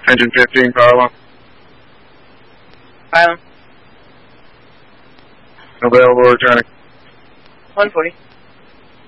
Engine 15, power alarm. Island. Available, returning. 140.